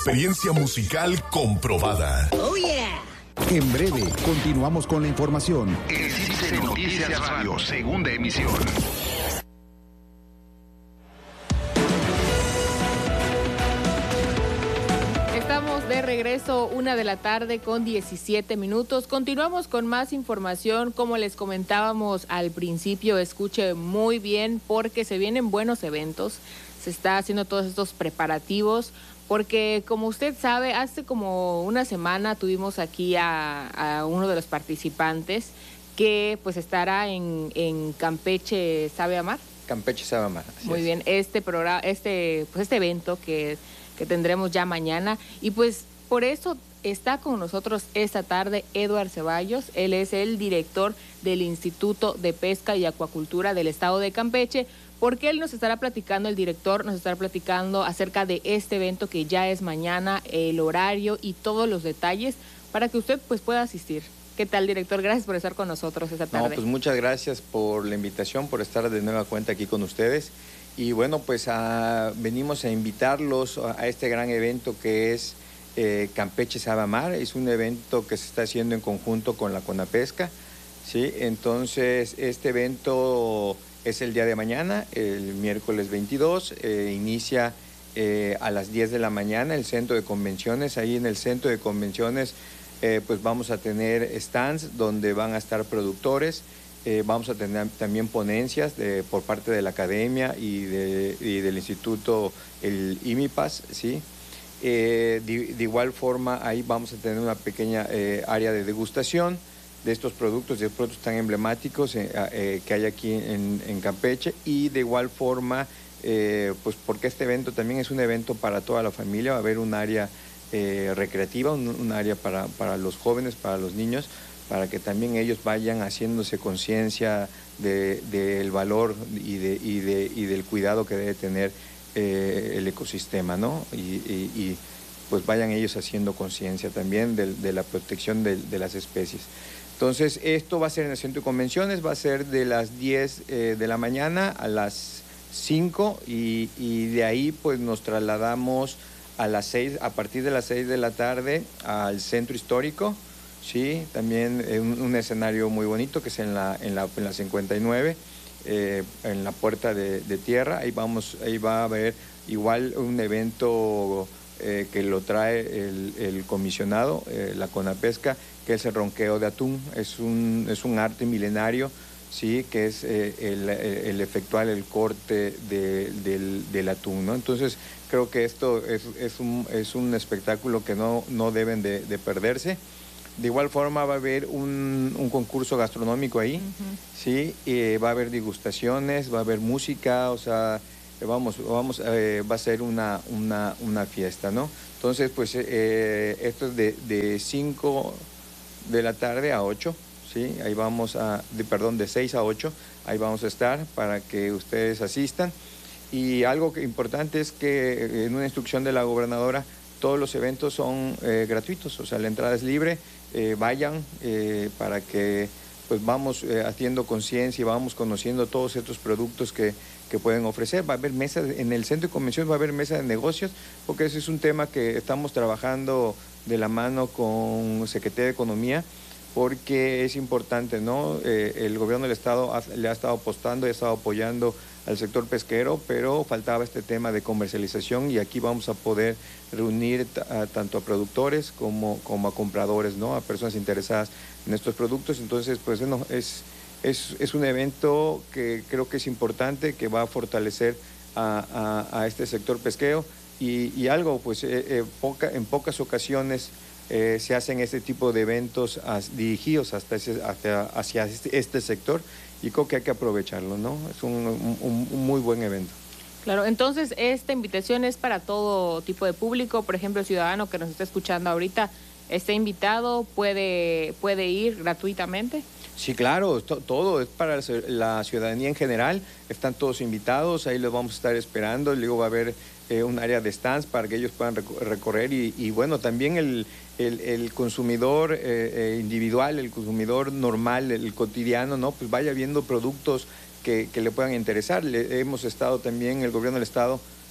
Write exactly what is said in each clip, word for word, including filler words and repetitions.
Experiencia musical comprobada. Oh yeah. En breve, continuamos con la información. Existe Noticias Radio, segunda emisión. Estamos de regreso, una de la tarde con diecisiete minutos. Continuamos con más información. Como les comentábamos al principio, escuche muy bien porque se vienen buenos eventos. Se está haciendo todos estos preparativos porque, como usted sabe, hace como una semana tuvimos aquí a, a uno de los participantes que pues estará en, en Campeche Sabe Amar. Campeche Sabe Amar. Muy es. bien, este programa, este, pues este evento que, que tendremos ya mañana, y pues por eso está con nosotros esta tarde Eduard Ceballos. Él es el director del Instituto de Pesca y Acuacultura del Estado de Campeche, porque él nos estará platicando, el director nos estará platicando acerca de este evento que ya es mañana, el horario y todos los detalles para que usted pues pueda asistir. ¿Qué tal, director? Gracias por estar con nosotros esta tarde. No, pues muchas gracias por la invitación, por estar de nueva cuenta aquí con ustedes. Y bueno, pues a, venimos a invitarlos a, a este gran evento que es eh, Campeche Sabe Amar. Es un evento que se está haciendo en conjunto con la CONAPESCA, ¿sí? Entonces, este evento es el día de mañana, el miércoles veintidós, eh, inicia eh, a las diez de la mañana el centro de convenciones. Ahí en el centro de convenciones eh, pues vamos a tener stands donde van a estar productores, eh, vamos a tener también ponencias de, por parte de la academia y, de, y del instituto, el IMIPAS, ¿sí? Eh, de, de igual forma ahí vamos a tener una pequeña eh, área de degustación de estos productos, de productos tan emblemáticos eh, eh, que hay aquí en, en Campeche, y de igual forma, eh, pues porque este evento también es un evento para toda la familia. Va a haber un área eh, recreativa, un, un área para, para los jóvenes, para los niños, para que también ellos vayan haciéndose conciencia de, del valor y, de, y, de, y del cuidado que debe tener eh, el ecosistema, ¿no? Y, y, y pues vayan ellos haciendo conciencia también de, de la protección de, de las especies. Entonces, esto va a ser en el centro de convenciones, va a ser de las diez eh, de la mañana a las cinco, y, y de ahí pues nos trasladamos a las seis, a partir de las seis de la tarde al centro histórico, ¿sí? También un, un escenario muy bonito que es en la, en la, en la cincuenta y nueve, eh, en la Puerta de, de Tierra. Ahí, vamos, ahí va a haber igual un evento eh, que lo trae el, el comisionado, eh, la CONAPESCA, que es el ronqueo de atún. Es un, es un arte milenario, ¿sí? Que es eh, el, el efectuar el corte de, del, del atún, ¿no? Entonces, creo que esto es, es, un, es un espectáculo que no, no deben de, de perderse. De igual forma va a haber un, un concurso gastronómico ahí, uh-huh. ¿Sí? Y va a haber degustaciones, va a haber música, o sea, vamos, vamos, eh, va a ser una, una, una fiesta, ¿no? Entonces, pues eh, esto es de, de cinco de la tarde a ocho, ¿sí? Ahí vamos a, de, perdón, de seis a ocho, ahí vamos a estar para que ustedes asistan. Y algo que importante es que en una instrucción de la gobernadora, todos los eventos son eh, gratuitos, o sea, la entrada es libre, eh, vayan eh, para que pues vamos eh, haciendo conciencia y vamos conociendo todos estos productos que, que pueden ofrecer. Va a haber mesas, en el centro de convenciones va a haber mesa de negocios, porque ese es un tema que estamos trabajando de la mano con Secretaría de Economía, porque es importante, ¿no? Eh, el gobierno del Estado ha, le ha estado apostando y ha estado apoyando al sector pesquero, pero faltaba este tema de comercialización, y aquí vamos a poder reunir a, tanto a productores como, como a compradores, ¿no? A personas interesadas en estos productos. Entonces, pues no, es, es, es un evento que creo que es importante, que va a fortalecer a, a, a este sector pesquero, y, y algo, pues eh, eh, poca, en pocas ocasiones Eh, se hacen este tipo de eventos as, dirigidos hasta ese, hacia, hacia este, este sector, y creo que hay que aprovecharlo, ¿no? Es un, un, un muy buen evento. Claro, entonces esta invitación es para todo tipo de público. Por ejemplo, el ciudadano que nos está escuchando ahorita está invitado, puede, puede ir gratuitamente. Sí, claro, to, todo es para la ciudadanía en general, están todos invitados, ahí los vamos a estar esperando. Luego va a haber eh, un área de stands para que ellos puedan recorrer, y, y bueno, también el, el, el consumidor eh, individual, el consumidor normal, el cotidiano, ¿no? Pues vaya viendo productos que, que le puedan interesar. Le, hemos estado también, el gobierno del Estado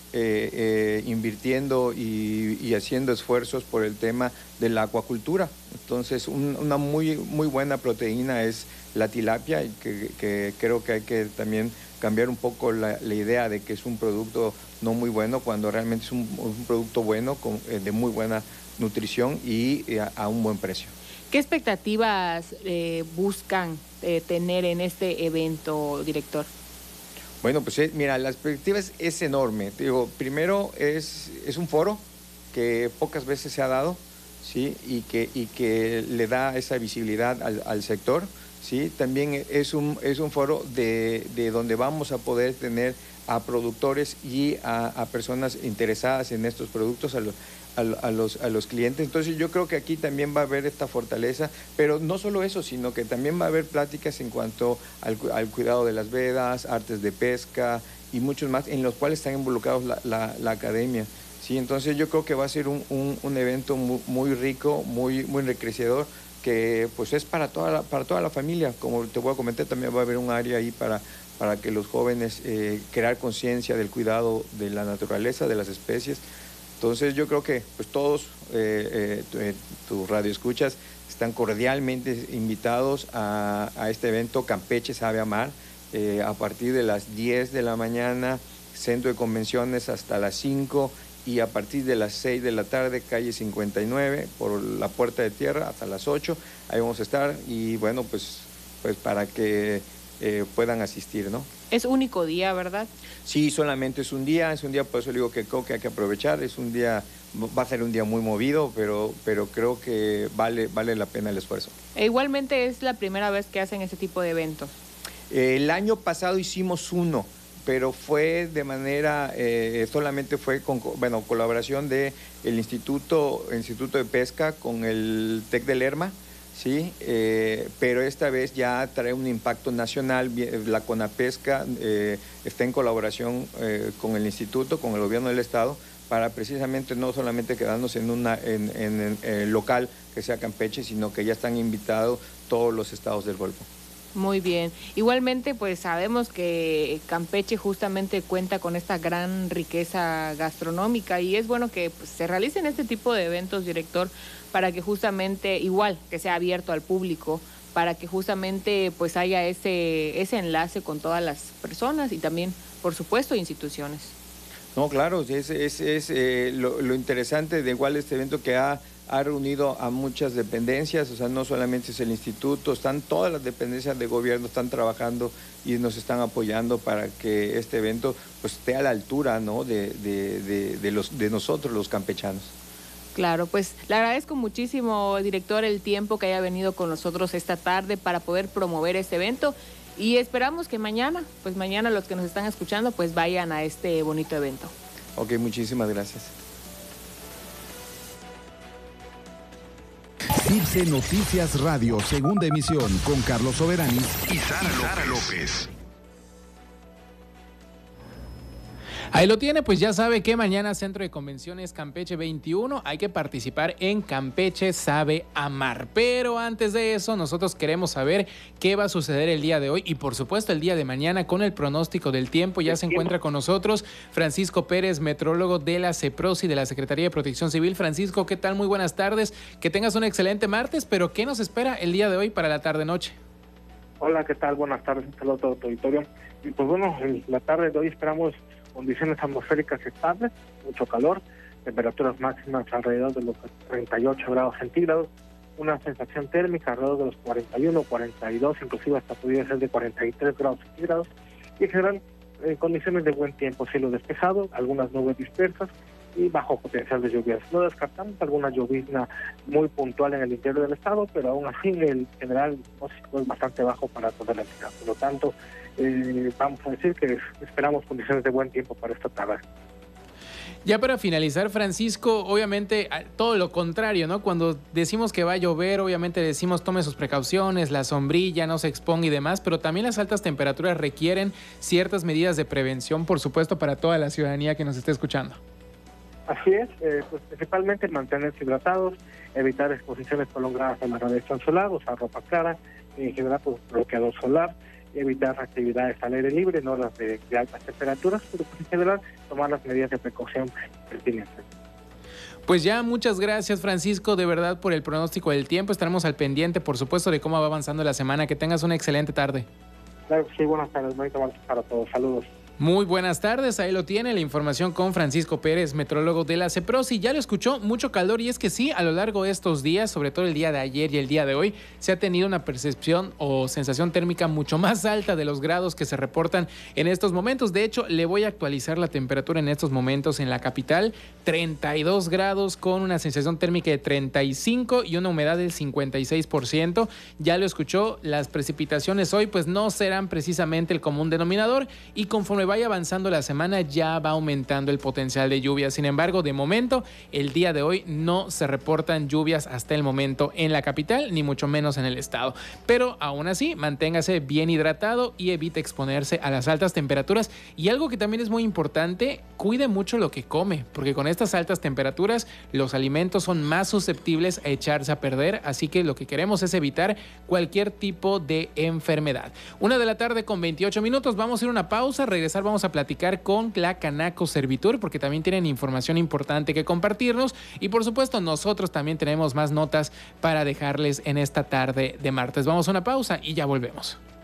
eh, eh, invirtiendo y, y haciendo esfuerzos por el tema de la acuacultura. Entonces, un, una muy, muy buena proteína es la tilapia, y que, que creo que hay que también cambiar un poco la, la idea de que es un producto no muy bueno, cuando realmente es un, un producto bueno, con, eh, de muy buena nutrición y eh, a, a un buen precio. ¿Qué expectativas eh, buscan eh, tener en este evento, director? Bueno, pues eh, mira, la expectativa es, es enorme. Digo, primero es, es un foro que pocas veces se ha dado, ¿sí? Y que, y que le da esa visibilidad al, al sector, ¿sí? También es un, es un foro de, de donde vamos a poder tener a productores y a, a personas interesadas en estos productos, a los, a, a, los, a los clientes. Entonces yo creo que aquí también va a haber esta fortaleza, pero no solo eso, sino que también va a haber pláticas en cuanto al, al cuidado de las vedas, artes de pesca y muchos más, en los cuales están involucrados la, la, la academia. Sí, entonces yo creo que va a ser un, un, un evento muy, muy rico, muy, muy enriquecedor, que pues es para toda la, para toda la familia. Como te voy a comentar, también va a haber un área ahí para, para que los jóvenes eh, crear conciencia del cuidado de la naturaleza, de las especies. Entonces yo creo que pues todos, eh, eh, tus radioescuchas, están cordialmente invitados a, a este evento Campeche Sabe Amar, eh, a partir de las diez de la mañana, centro de convenciones hasta las cinco, y a partir de las seis de la tarde, calle cincuenta y nueve, por la Puerta de Tierra, hasta las ocho, ahí vamos a estar, y bueno, pues, pues para que eh, puedan asistir, ¿no? Es único día, ¿verdad? Sí, solamente es un día, es un día, por eso le digo que creo que hay que aprovechar, es un día, va a ser un día muy movido, pero, pero creo que vale, vale la pena el esfuerzo. E igualmente es la primera vez que hacen ese tipo de eventos. Eh, el año pasado hicimos uno, pero fue de manera, eh, solamente fue con bueno, colaboración del Instituto, Instituto de Pesca con el TEC de Lerma, ¿sí? Eh, pero esta vez ya trae un impacto nacional. La CONAPESCA eh, está en colaboración eh, con el instituto, con el gobierno del estado, para precisamente no solamente quedarnos en un en, en, en local que sea Campeche, sino que ya están invitados todos los estados del Golfo. Muy bien. Igualmente, pues sabemos que Campeche justamente cuenta con esta gran riqueza gastronómica, y es bueno que pues, se realicen este tipo de eventos, director, para que justamente, igual, que sea abierto al público, para que justamente pues haya ese, ese enlace con todas las personas y también, por supuesto, instituciones. No, claro, es, es, es eh, lo, lo interesante de igual este evento que ha, ha reunido a muchas dependencias, o sea, no solamente es el instituto, están todas las dependencias de gobierno, están trabajando y nos están apoyando para que este evento pues esté a la altura, ¿no? de, de, de, de, los, de nosotros los campechanos. Claro, pues le agradezco muchísimo, director, el tiempo que haya venido con nosotros esta tarde para poder promover este evento, y esperamos que mañana, pues mañana los que nos están escuchando, pues vayan a este bonito evento. Ok, muchísimas gracias. Circe Noticias Radio, segunda emisión, con Carlos Soberanis y Sara, Sara López. Ahí lo tiene, pues ya sabe que mañana Centro de Convenciones Campeche veintiuno, hay que participar en Campeche Sabe Amar. Pero antes de eso, nosotros queremos saber qué va a suceder el día de hoy y por supuesto el día de mañana con el pronóstico del tiempo. Ya se encuentra con nosotros Francisco Pérez, metrólogo de la CEPROSI, de la Secretaría de Protección Civil. Francisco, ¿qué tal? Muy buenas tardes. Que tengas un excelente martes, pero ¿qué nos espera el día de hoy para la tarde-noche? Hola, ¿qué tal? Buenas tardes, un saludo a todo tu auditorio. Y pues bueno, en la tarde de hoy esperamos condiciones atmosféricas estables, mucho calor, temperaturas máximas alrededor de los treinta y ocho grados centígrados, una sensación térmica alrededor de los cuarenta y uno, cuarenta y dos, inclusive hasta podría ser de cuarenta y tres grados centígrados, y en general eh, condiciones de buen tiempo, cielo despejado, algunas nubes dispersas y bajo potencial de lluvias. No descartamos alguna llovizna muy puntual en el interior del estado, pero aún así el general es bastante bajo para toda la entidad. Por lo tanto, eh, vamos a decir que esperamos condiciones de buen tiempo para esta tarde. Ya para finalizar, Francisco, obviamente todo lo contrario, ¿no? Cuando decimos que va a llover, obviamente decimos tome sus precauciones, la sombrilla, no se exponga y demás, pero también las altas temperaturas requieren ciertas medidas de prevención, por supuesto, para toda la ciudadanía que nos esté escuchando. Así es, eh, pues principalmente mantenerse hidratados, evitar exposiciones prolongadas a la radiación solar, usar ropa clara, en general pues bloqueador solar, evitar actividades al aire libre en horas de, de altas temperaturas, pero pues en general tomar las medidas de precaución pertinentes. Pues ya, muchas gracias, Francisco, de verdad, por el pronóstico del tiempo. Estaremos al pendiente, por supuesto, de cómo va avanzando la semana. Que tengas una excelente tarde. Claro que sí, buenas tardes, bonito martes para todos. Saludos. Muy buenas tardes, ahí lo tiene la información con Francisco Pérez, metrólogo de la CEPROSI. Ya lo escuchó, mucho calor, y es que sí, a lo largo de estos días, sobre todo el día de ayer y el día de hoy, se ha tenido una percepción o sensación térmica mucho más alta de los grados que se reportan en estos momentos. De hecho, le voy a actualizar la temperatura en estos momentos en la capital, treinta y dos grados con una sensación térmica de treinta y cinco y una humedad del cincuenta y seis por ciento. Ya lo escuchó, las precipitaciones hoy pues no serán precisamente el común denominador, y conforme vaya avanzando la semana ya va aumentando el potencial de lluvia. Sin embargo, de momento, el día de hoy no se reportan lluvias hasta el momento en la capital, ni mucho menos en el estado. Pero aún así, manténgase bien hidratado y evite exponerse a las altas temperaturas. Y algo que también es muy importante, cuide mucho lo que come, porque con estas altas temperaturas los alimentos son más susceptibles a echarse a perder, así que lo que queremos es evitar cualquier tipo de enfermedad. Una de la tarde con veintiocho minutos, vamos a ir a una pausa, regresar vamos a platicar con la Canaco Servitur, porque también tienen información importante que compartirnos, y por supuesto nosotros también tenemos más notas para dejarles en esta tarde de martes. Vamos a una pausa y ya volvemos.